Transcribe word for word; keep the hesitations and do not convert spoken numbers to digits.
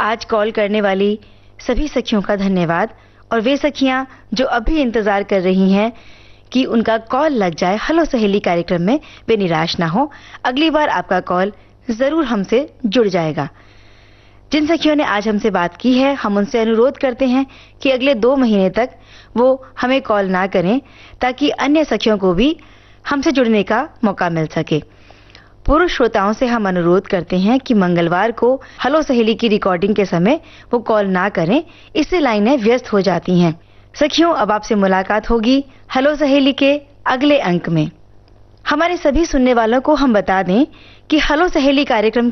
आज कॉल करने वाली सभी सखियों का धन्यवाद और वे सखियां जो अभी इंतजार कर रही हैं कि उनका कॉल लग जाए हेलो सहेली कार्यक्रम में, वे निराश ना हो। अगली बार आपका कॉल जरूर हमसे जुड़ जाएगा। जिन सखियों ने आज हमसे बात की है, हम उनसे अनुरोध करते हैं कि अगले दो महीने तक वो हमें कॉल ना करें ताकि अन्य सखियों को भी हमसे जुड़ने का मौका मिल सके। पुरुष श्रोताओं से हम अनुरोध करते हैं कि मंगलवार को हेलो सहेली की रिकॉर्डिंग के समय वो कॉल ना करें, इससे लाइनें व्यस्त हो जाती हैं। सखियों, अब आपसे मुलाकात होगी हेलो सहेली के अगले अंक में। हमारे सभी सुनने वालों को हम बता दें कि हेलो सहेली कार्यक्रम